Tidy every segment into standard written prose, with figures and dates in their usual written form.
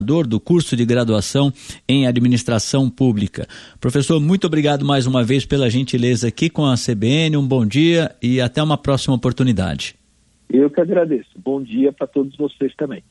do curso de graduação em administração pública. Professor, muito obrigado mais uma vez pela gentileza aqui com a CBN, um bom dia e até uma próxima oportunidade. Eu que agradeço, bom dia para todos vocês também.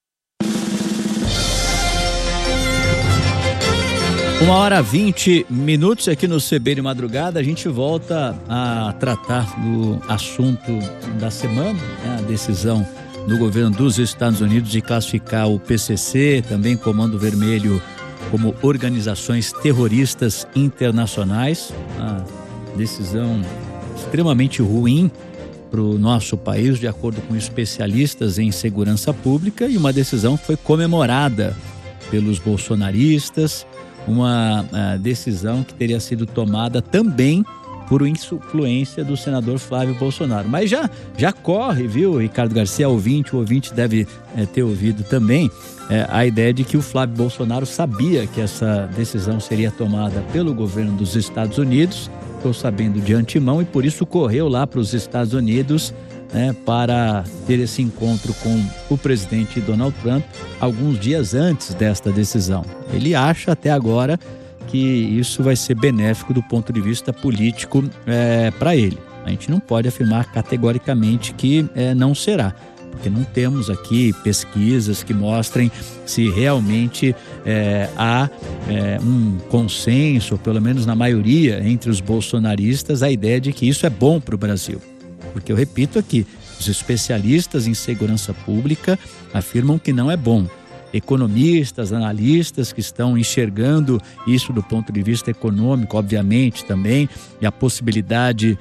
1h20 aqui no CBN Madrugada. A gente volta a tratar do assunto da semana, né, a decisão do governo dos Estados Unidos de classificar o PCC, também Comando Vermelho, como organizações terroristas internacionais. Uma decisão extremamente ruim para o nosso país, de acordo com especialistas em segurança pública, e uma decisão que foi comemorada pelos bolsonaristas, uma decisão que teria sido tomada também por influência do senador Flávio Bolsonaro. Mas já corre, viu, Ricardo Garcia, o ouvinte deve ter ouvido também a ideia de que o Flávio Bolsonaro sabia que essa decisão seria tomada pelo governo dos Estados Unidos, ficou sabendo de antemão e por isso correu lá para os Estados Unidos, né, para ter esse encontro com o presidente Donald Trump alguns dias antes desta decisão. Ele acha até agora que isso vai ser benéfico do ponto de vista político para ele. A gente não pode afirmar categoricamente que não será, porque não temos aqui pesquisas que mostrem se realmente há um consenso, ou pelo menos na maioria entre os bolsonaristas, a ideia de que isso é bom para o Brasil. Porque eu repito aqui, os especialistas em segurança pública afirmam que não é bom. Economistas, analistas que estão enxergando isso do ponto de vista econômico, obviamente também, e a possibilidade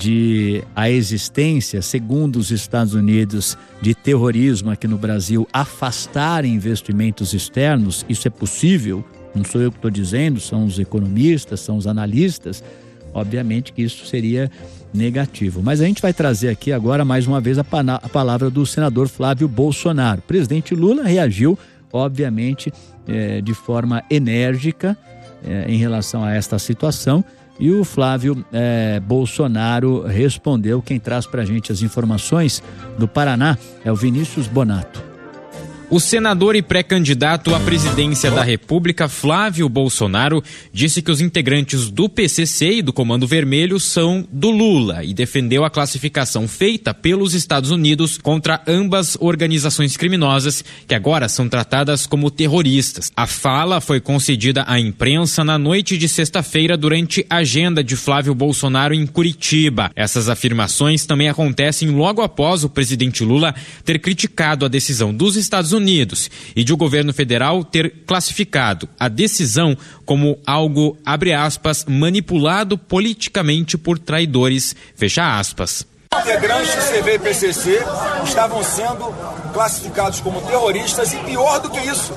de a existência, segundo os Estados Unidos, de terrorismo aqui no Brasil afastar investimentos externos, isso é possível, não sou eu que estou dizendo, são os economistas, são os analistas, obviamente que isso seria negativo. Mas a gente vai trazer aqui agora mais uma vez a palavra do senador Flávio Bolsonaro. O presidente Lula reagiu, obviamente, de forma enérgica em relação a esta situação, e o Flávio Bolsonaro respondeu. Quem traz para a gente as informações do Paraná é o Vinícius Bonato. O senador e pré-candidato à presidência da República, Flávio Bolsonaro, disse que os integrantes do PCC e do Comando Vermelho são do Lula e defendeu a classificação feita pelos Estados Unidos contra ambas organizações criminosas, que agora são tratadas como terroristas. A fala foi concedida à imprensa na noite de sexta-feira durante a agenda de Flávio Bolsonaro em Curitiba. Essas afirmações também acontecem logo após o presidente Lula ter criticado a decisão dos Estados Unidos e de o governo federal ter classificado a decisão como algo, abre aspas, manipulado politicamente por traidores, fecha aspas. Integrantes do CV e PCC estavam sendo classificados como terroristas e, pior do que isso,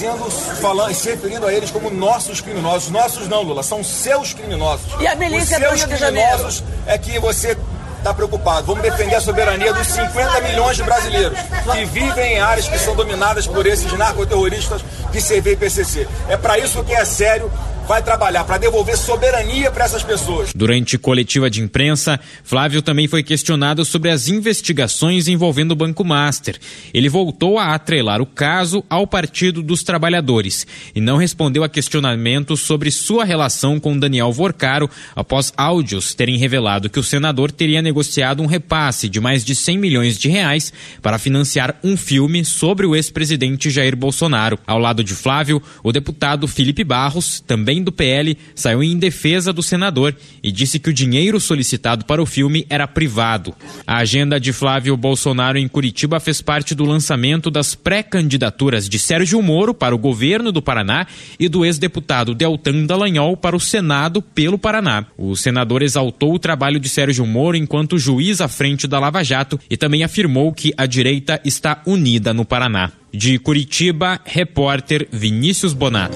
se referindo a eles como nossos criminosos. Nossos não, Lula, são seus criminosos. E a milícia do Rio de Janeiro? Os seus criminosos é que você está preocupado. Vamos defender a soberania dos 50 milhões de brasileiros que vivem em áreas que são dominadas por esses narcoterroristas de CV e PCC. É para isso que é sério. Vai trabalhar para devolver soberania para essas pessoas. Durante coletiva de imprensa, Flávio também foi questionado sobre as investigações envolvendo o Banco Master. Ele voltou a atrelar o caso ao Partido dos Trabalhadores e não respondeu a questionamentos sobre sua relação com Daniel Vorcaro após áudios terem revelado que o senador teria negociado um repasse de mais de 100 milhões de reais para financiar um filme sobre o ex-presidente Jair Bolsonaro. Ao lado de Flávio, o deputado Felipe Barros, também do PL, saiu em defesa do senador e disse que o dinheiro solicitado para o filme era privado. A agenda de Flávio Bolsonaro em Curitiba fez parte do lançamento das pré-candidaturas de Sérgio Moro para o governo do Paraná e do ex-deputado Deltan Dallagnol para o Senado pelo Paraná. O senador exaltou o trabalho de Sérgio Moro enquanto juiz à frente da Lava Jato e também afirmou que a direita está unida no Paraná. De Curitiba, repórter Vinícius Bonato.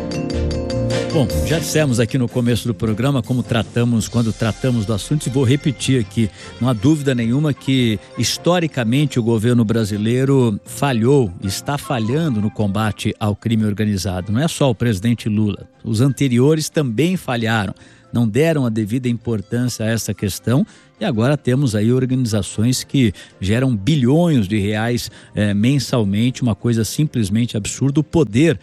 Bom, já dissemos aqui no começo do programa como quando tratamos do assunto, e vou repetir aqui, não há dúvida nenhuma que historicamente o governo brasileiro falhou, está falhando no combate ao crime organizado. Não é só o presidente Lula, os anteriores também falharam. não deram a devida importância a essa questão, e agora temos aí organizações que geram bilhões de reais mensalmente, uma coisa simplesmente absurda, o poder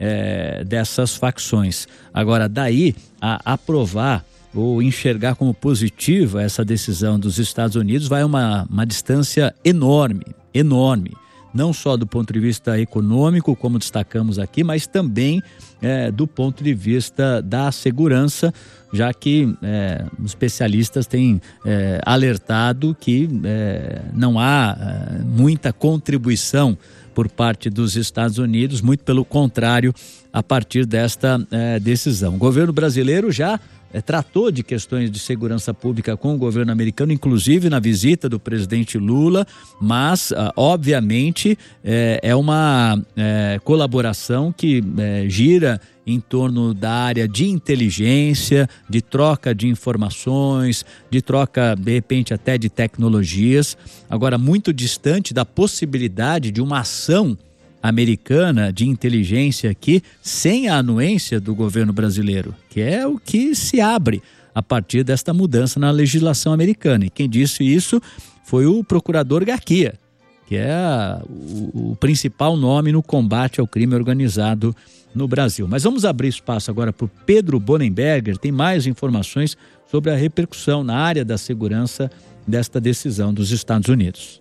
dessas facções. Agora, daí a aprovar ou enxergar como positiva essa decisão dos Estados Unidos vai uma distância enorme, não só do ponto de vista econômico, como destacamos aqui, mas também do ponto de vista da segurança, já que os especialistas têm alertado que não há muita contribuição por parte dos Estados Unidos, muito pelo contrário, a partir desta decisão. O governo brasileiro já tratou de questões de segurança pública com o governo americano, inclusive na visita do presidente Lula, mas obviamente é uma colaboração que gira em torno da área de inteligência, de troca de informações, de troca, de repente, até de tecnologias, agora muito distante da possibilidade de uma ação americana de inteligência aqui sem a anuência do governo brasileiro, que é o que se abre a partir desta mudança na legislação americana. E quem disse isso foi o procurador Garcia, que é o principal nome no combate ao crime organizado no Brasil. Mas vamos abrir espaço agora para o Pedro Bonenberger, tem mais informações sobre a repercussão na área da segurança desta decisão dos Estados Unidos.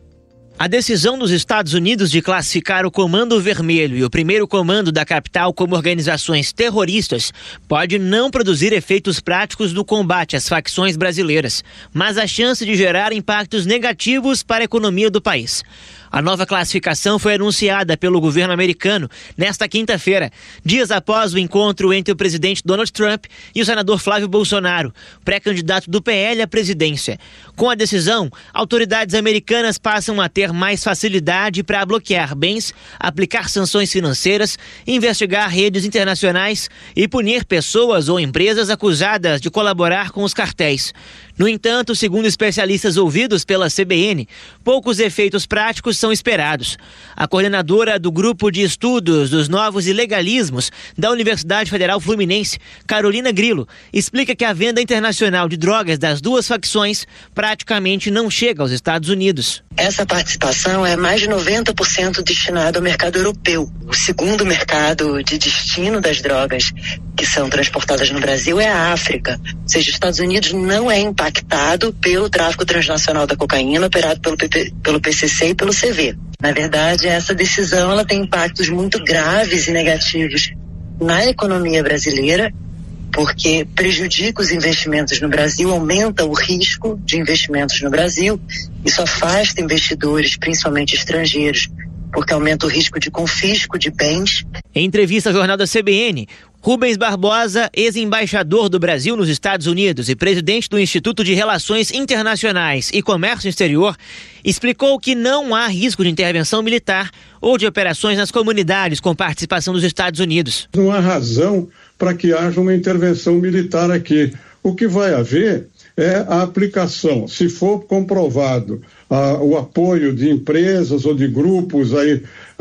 A decisão dos Estados Unidos de classificar o Comando Vermelho e o Primeiro Comando da capital como organizações terroristas pode não produzir efeitos práticos no combate às facções brasileiras, mas a chance de gerar impactos negativos para a economia do país. A nova classificação foi anunciada pelo governo americano nesta quinta-feira, dias após o encontro entre o presidente Donald Trump e o senador Flávio Bolsonaro, pré-candidato do PL à presidência. Com a decisão, autoridades americanas passam a ter mais facilidade para bloquear bens, aplicar sanções financeiras, investigar redes internacionais e punir pessoas ou empresas acusadas de colaborar com os cartéis. No entanto, segundo especialistas ouvidos pela CBN, poucos efeitos práticos são esperados. A coordenadora do Grupo de Estudos dos Novos Ilegalismos da Universidade Federal Fluminense, Carolina Grillo, explica que a venda internacional de drogas das duas facções praticamente não chega aos Estados Unidos. Essa participação é mais de 90% destinada ao mercado europeu. O segundo mercado de destino das drogas que são transportadas no Brasil é a África. Ou seja, os Estados Unidos não é impactado pelo tráfico transnacional da cocaína operado pelo PCC e pelo CV. Na verdade, essa decisão ela tem impactos muito graves e negativos na economia brasileira, porque prejudica os investimentos no Brasil, aumenta o risco de investimentos no Brasil, isso afasta investidores, principalmente estrangeiros, porque aumenta o risco de confisco de bens. Em entrevista ao jornal da CBN, Rubens Barbosa, ex-embaixador do Brasil nos Estados Unidos e presidente do Instituto de Relações Internacionais e Comércio Exterior, explicou que não há risco de intervenção militar ou de operações nas comunidades com participação dos Estados Unidos. Não há razão para que haja uma intervenção militar aqui. O que vai haver é a aplicação, se for comprovado o apoio de empresas ou de grupos aí,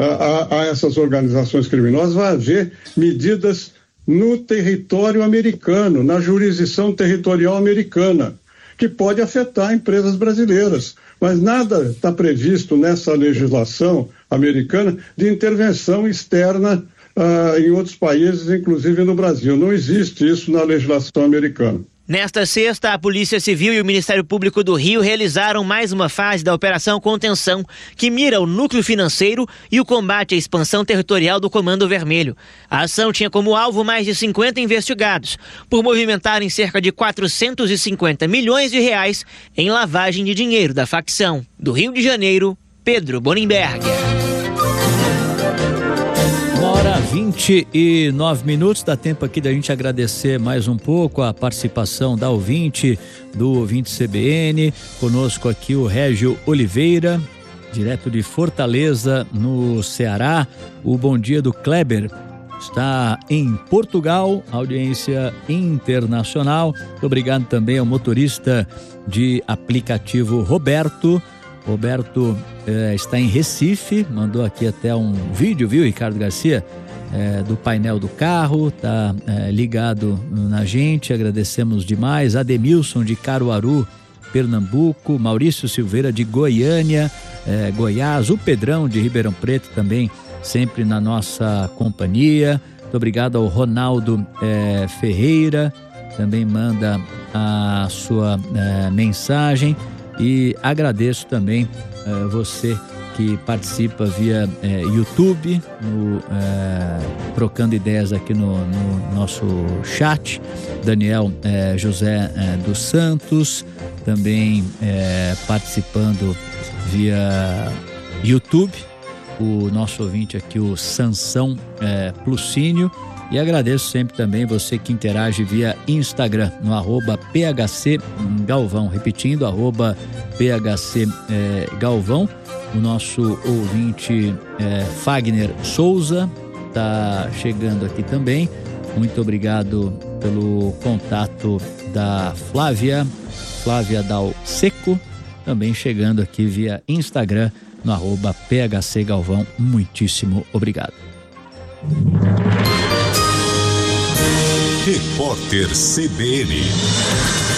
a essas organizações criminosas, vai haver medidas no território americano, na jurisdição territorial americana, que pode afetar empresas brasileiras. Mas nada está previsto nessa legislação americana de intervenção externa em outros países, inclusive no Brasil. Não existe isso na legislação americana. Nesta sexta, a Polícia Civil e o Ministério Público do Rio realizaram mais uma fase da Operação Contenção, que mira o núcleo financeiro e o combate à expansão territorial do Comando Vermelho. A ação tinha como alvo mais de 50 investigados, por movimentarem cerca de 450 milhões de reais em lavagem de dinheiro da facção. Do Rio de Janeiro, Pedro Bonenberger. 1h29, dá tempo aqui da gente agradecer mais um pouco a participação da ouvinte, do ouvinte CBN, conosco aqui o Régio Oliveira, direto de Fortaleza, no Ceará, o bom dia do Kleber, está em Portugal, audiência internacional. Muito obrigado também ao motorista de aplicativo Roberto está em Recife, mandou aqui até um vídeo, viu, Ricardo Garcia? do painel do carro, tá ligado na gente, agradecemos demais. Ademilson de Caruaru, Pernambuco, Maurício Silveira de Goiânia, Goiás, o Pedrão de Ribeirão Preto também sempre na nossa companhia. Muito obrigado ao Ronaldo Ferreira, também manda a sua mensagem, e agradeço também você que participa via YouTube, trocando ideias aqui no nosso chat. Daniel José dos Santos, também participando via YouTube, o nosso ouvinte aqui, o Sansão Plucínio. E agradeço sempre também você que interage via Instagram, no @PHC Galvão, repetindo, @PHC Galvão. O nosso ouvinte Fagner Souza está chegando aqui também. Muito obrigado pelo contato da Flávia Dal Seco, também chegando aqui via Instagram, no @PHC Galvão. Muitíssimo obrigado. Repórter CBN.